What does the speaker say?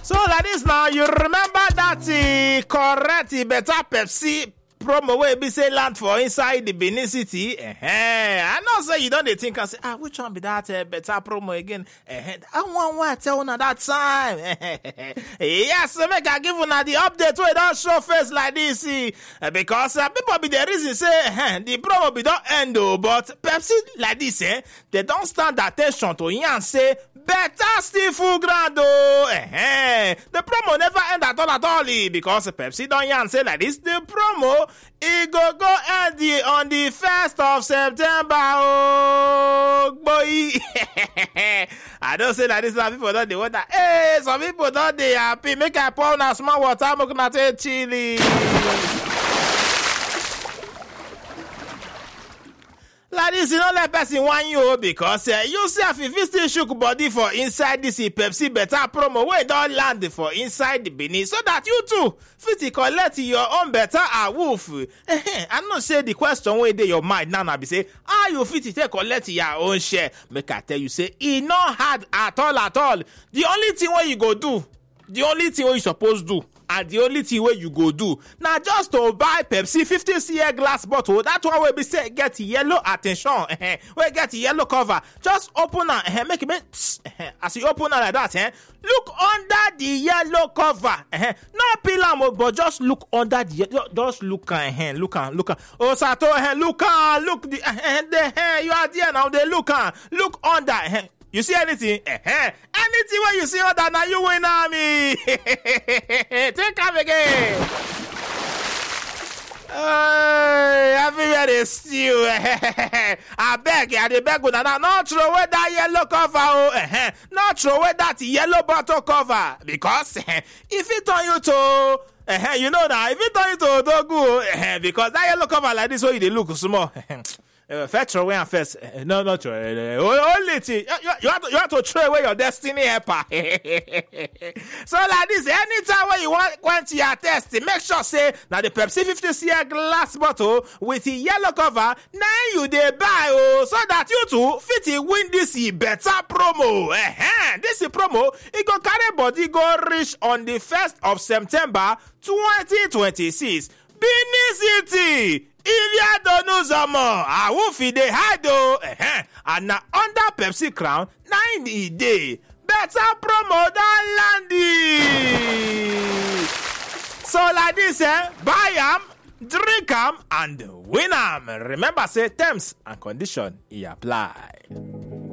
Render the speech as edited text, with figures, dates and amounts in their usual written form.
So like this now, you remember that correct better Pepsi promo wey be say land for inside the Benin City. I know say you don't think and say, which one be that better promo again? I want to tell una that time. Yes, so make I give una the update where don't show face like this. Because people be the reason say the promo be don't end though, but Pepsi like this, they don't stand attention to yan say better still full ground though. The promo never end at all because Pepsi don't yan say like this. The promo it go end on the 1st of September. Oh boy. I don't say like this. Some people don't they want that. Hey, some people don't they happy. Make I pour a small water. I'm gonna take chili. Like this, you don't let person want you because you see if you still shook body for inside this Pepsi better promo where don't land for inside the Benin so that you too fit collect your own better wolf. I not say the question where they your mind now be say how you fit take collect your own share. Make I tell you say it not hard at all. The only thing what you go do, the only thing what you supposed do. And the only thing where you go do now just to buy Pepsi 50cl glass bottle. That one will be say get yellow attention. We get yellow cover. Just open and make it as you open like that. Look under the yellow cover. Not peel am, but just look under the just look look. Oh Sato, look the you are there now. They look under. You see anything? Anything when you see other now you win me. Take up again. Everywhere is still. I beg now. Not throw away that yellow cover. Not throw away that yellow bottle cover. Because if it on you to you know that if it on you to Dogu, because that yellow cover like this way they look small. Fetch away and first. No, not throw only thing. You have to throw away your destiny helper. So like this, anytime when you want to your test, make sure say now the Pepsi 50cl glass bottle with the yellow cover. Now you they buy so that you too fit win this better promo. This promo it go carry body go reach on the 1st of September 2026. Benin City. If you don't know some more, I will feed the hide and now under Pepsi crown 90 day. Better promo than Landy. So like this, buy 'em, drink 'em, and win 'em. Remember, say terms and condition he apply.